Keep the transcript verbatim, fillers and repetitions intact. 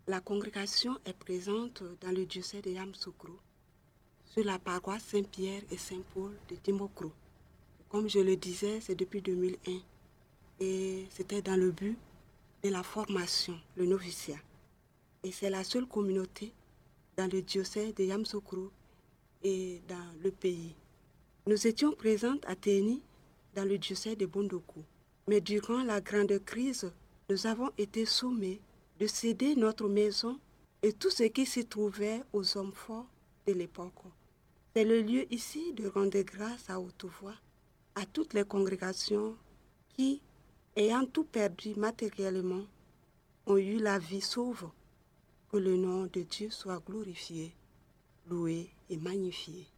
La congrégation est présente dans le diocèse de Yamoussoukro, sur la paroisse Saint-Pierre et Saint-Paul de Timokro. Comme je le disais, c'est depuis deux mille un et c'était dans le but de la formation, le noviciat. Et c'est la seule communauté dans le diocèse de Yamoussoukro et dans le pays. Nous étions présentes à Téni, dans le diocèse de Bondoukou. Mais durant la grande crise, nous avons été sommés de céder notre maison et tout ce qui s'y trouvait aux hommes forts de l'époque. C'est le lieu ici de rendre grâce à haute voix à toutes les congrégations qui, ayant tout perdu matériellement, ont eu la vie sauve. Que le nom de Dieu soit glorifié, loué et magnifié.